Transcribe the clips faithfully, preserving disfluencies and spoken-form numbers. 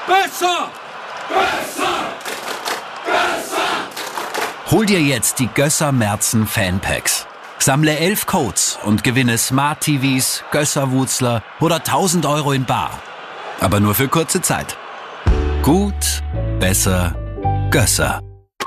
Besser! Besser! Besser! Hol dir jetzt die Gösser Merzen Fanpacks. Sammle elf Codes und gewinne Smart T Vs, Gösser-Wutzler oder tausend Euro in bar. Aber nur für kurze Zeit. Gut, besser, Gösser.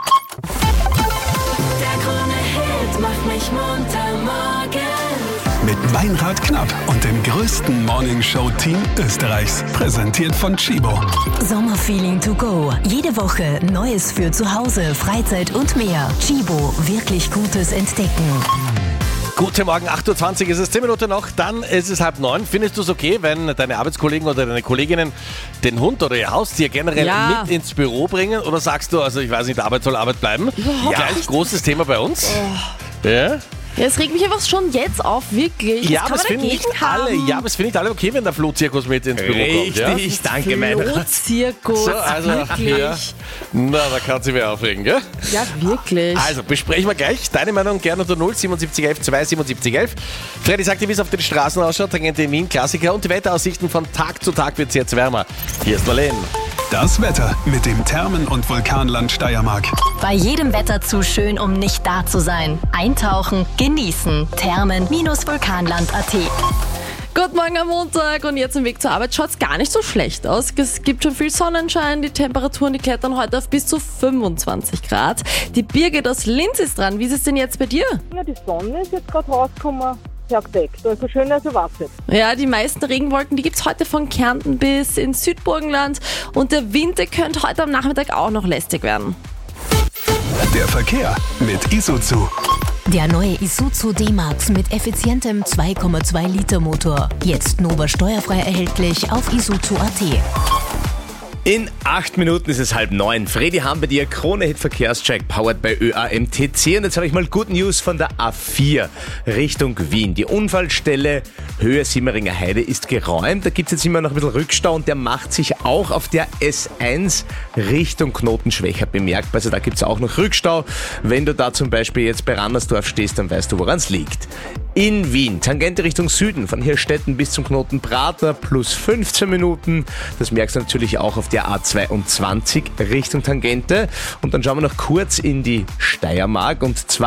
Der Krone-Hit macht mich munter morgen. Mit Meinrad Knapp und dem größten Morningshow-Team Österreichs. Präsentiert von Chibo. Sommerfeeling to go. Jede Woche Neues für zu Hause, Freizeit und mehr. Chibo, wirklich Gutes entdecken. Guten Morgen, acht Uhr zwanzig ist es, zehn Minuten noch, dann ist es halb neun. Findest du es okay, wenn deine Arbeitskollegen oder deine Kolleginnen den Hund oder ihr Haustier generell Ja. mit ins Büro bringen? Oder sagst du, also ich weiß nicht, Arbeit soll Arbeit bleiben? Überhaupt Gleich nicht. großes Thema bei uns. Ja? Ja, es regt mich einfach schon jetzt auf, wirklich. Ja, Was aber es kann man finden nicht dagegen alle, haben? ja, aber es finden nicht alle okay, wenn der Flohzirkus mit ins Büro kommt. Ja? Richtig, danke, Meinrad. Flohzirkus, So, also, wirklich. ja. Na, da kann sie wer aufregen, gell? Ja, wirklich. Also, besprechen wir gleich. Deine Meinung gerne unter null siebenundsiebzig elf zweihundertsiebenundsiebzig elf. Freddy sagt dir, wie es auf den Straßen ausschaut. Tangente in Wien, Klassiker. Und die Wetteraussichten von Tag zu Tag wird es jetzt wärmer. Hier ist Marlene. Das Wetter mit dem Thermen- und Vulkanland Steiermark. Bei jedem Wetter zu schön, um nicht da zu sein. Eintauchen, genießen. Thermen-vulkanland punkt at. Guten Morgen am Montag und jetzt im Weg zur Arbeit schaut es gar nicht so schlecht aus. Es gibt schon viel Sonnenschein, die Temperaturen die klettern heute auf bis zu fünfundzwanzig Grad. Die Birgit aus Linz ist dran. Wie ist es denn jetzt bei dir? Ja, die Sonne ist jetzt gerade rausgekommen, perfekt. Also schöner als erwartet. Ja, die meisten Regenwolken, die gibt es heute von Kärnten bis ins Südburgenland und der Wind der könnte heute am Nachmittag auch noch lästig werden. Der Verkehr mit Isuzu. Der neue Isuzu D-Max mit effizientem zwei Komma zwei Liter Motor. Jetzt Nova steuerfrei erhältlich auf isuzu punkt at. In acht Minuten ist es halb neun. Freddy haben bei dir Krone-Hit Verkehrscheck, powered bei Ö A M T C. Und jetzt habe ich mal Good News von der A vier Richtung Wien. Die Unfallstelle Höhe Simmeringer Heide ist geräumt. Da gibt es jetzt immer noch ein bisschen Rückstau und der macht sich auch auf der S eins Richtung Knotenschwächer bemerkbar. Also da gibt es auch noch Rückstau. Wenn du da zum Beispiel jetzt bei Rannersdorf stehst, dann weißt du, woran es liegt. In Wien, Tangente Richtung Süden, von Hirstetten bis zum Knoten Prater, plus fünfzehn Minuten. Das merkst du natürlich auch auf der A zweiundzwanzig Richtung Tangente. Und dann schauen wir noch kurz in die Steiermark und zwar